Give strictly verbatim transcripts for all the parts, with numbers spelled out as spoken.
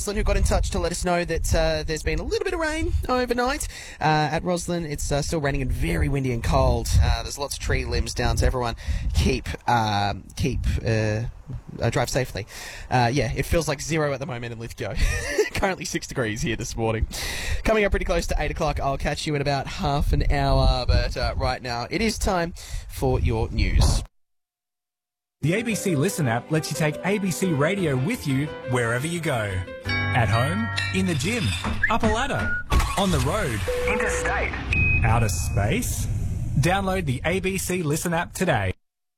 Roslyn, who got in touch to let us know that uh, there's been a little bit of rain overnight. Uh, at Roslyn, it's uh, still raining and very windy and cold. Uh, there's lots of tree limbs down, so everyone keep um, keep uh, uh, drive safely. Uh, yeah, it feels like zero at the moment in Lithgow. Currently six degrees here this morning. Coming up pretty close to eight o'clock, I'll catch you in about half an hour, but uh, right now it is time for your news. The A B C Listen app lets you take A B C Radio with you wherever you go. At home, in the gym, up a ladder, on the road, interstate, outer space. Download the A B C Listen app today.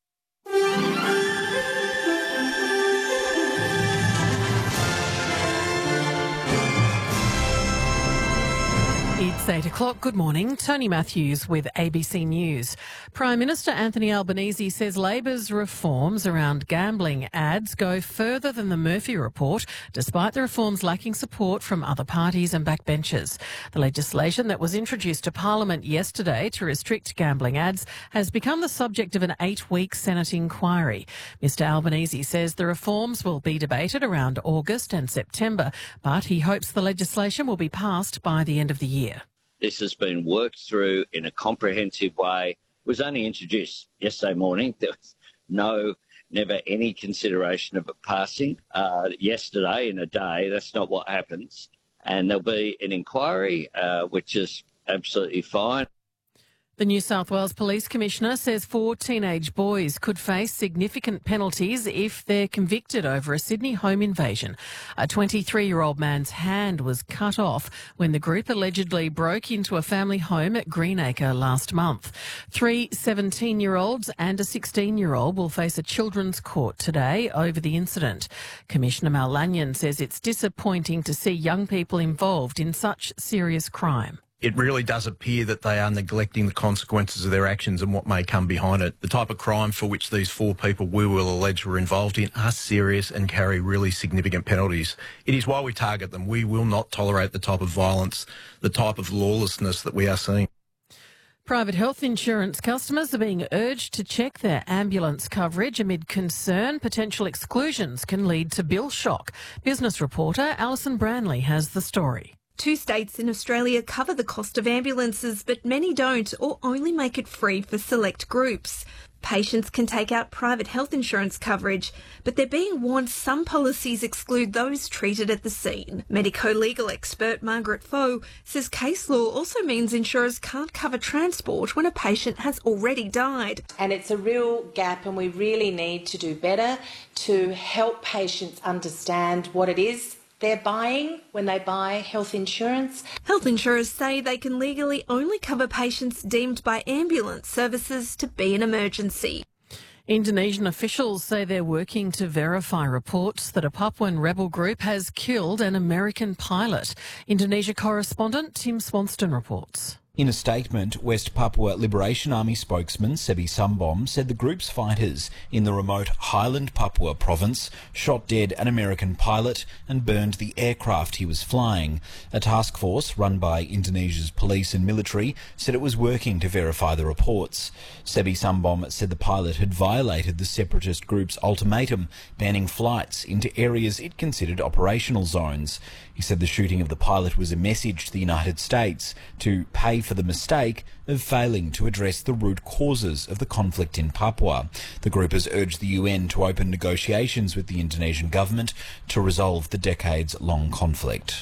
It's eight o'clock. Good morning. Tony Matthews with A B C News. Prime Minister Anthony Albanese says Labor's reforms around gambling ads go further than the Murphy report, despite the reforms lacking support from other parties and backbenchers. The legislation that was introduced to Parliament yesterday to restrict gambling ads has become the subject of an eight-week Senate inquiry. Mr Albanese says the reforms will be debated around August and September, but he hopes the legislation will be passed by the end of the year. This has been worked through in a comprehensive way. It was only introduced yesterday morning. There was no, never any consideration of it passing. Uh, yesterday in a day, that's not what happens. And there'll be an inquiry, uh, which is absolutely fine. The New South Wales Police Commissioner says four teenage boys could face significant penalties if they're convicted over a Sydney home invasion. A twenty-three-year-old man's hand was cut off when the group allegedly broke into a family home at Greenacre last month. Three seventeen-year-olds and a sixteen-year-old will face a children's court today over the incident. Commissioner Mal Lanyon says it's disappointing to see young people involved in such serious crime. It really does appear that they are neglecting the consequences of their actions and what may come behind it. The type of crime for which these four people we will allege were involved in are serious and carry really significant penalties. It is why we target them. We will not tolerate the type of violence, the type of lawlessness that we are seeing. Private health insurance customers are being urged to check their ambulance coverage amid concern potential exclusions can lead to bill shock. Business reporter Alison Branley has the story. Two states in Australia cover the cost of ambulances, but many don't or only make it free for select groups. Patients can take out private health insurance coverage, but they're being warned some policies exclude those treated at the scene. Medico-legal expert Margaret Foe says case law also means insurers can't cover transport when a patient has already died. And it's a real gap, and we really need to do better to help patients understand what it is they're buying when they buy health insurance. Health insurers say they can legally only cover patients deemed by ambulance services to be an emergency. Indonesian officials say they're working to verify reports that a Papuan rebel group has killed an American pilot. Indonesia correspondent Tim Swanston reports. In a statement, West Papua Liberation Army spokesman Sebi Sambom said the group's fighters in the remote Highland Papua province shot dead an American pilot and burned the aircraft he was flying. A task force run by Indonesia's police and military said it was working to verify the reports. Sebi Sambom said the pilot had violated the separatist group's ultimatum, banning flights into areas it considered operational zones. He said the shooting of the pilot was a message to the United States to pay for the mistake of failing to address the root causes of the conflict in Papua. The group has urged the U N to open negotiations with the Indonesian government to resolve the decades-long conflict.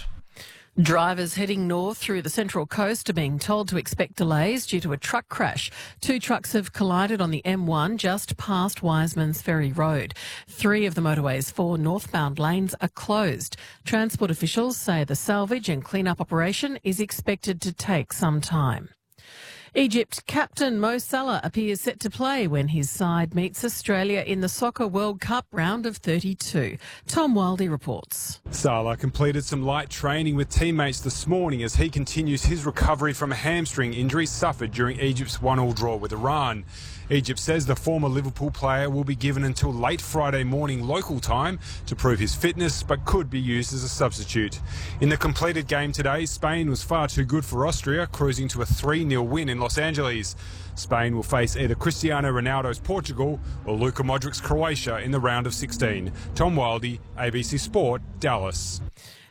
Drivers heading north through the Central Coast are being told to expect delays due to a truck crash. Two trucks have collided on the M one just past Wiseman's Ferry Road. Three of the motorway's four northbound lanes are closed. Transport officials say the salvage and clean-up operation is expected to take some time. Egypt captain Mo Salah appears set to play when his side meets Australia in the Soccer World Cup round of thirty-two. Tom Wildey reports. Salah completed some light training with teammates this morning as he continues his recovery from a hamstring injury suffered during Egypt's one all draw with Iran. Egypt says the former Liverpool player will be given until late Friday morning local time to prove his fitness, but could be used as a substitute. In the completed game today, Spain was far too good for Austria, cruising to a three nil win in Los Angeles. Spain will face either Cristiano Ronaldo's Portugal or Luka Modric's Croatia in the round of sixteen. Tom Wildey, A B C Sport, Dallas.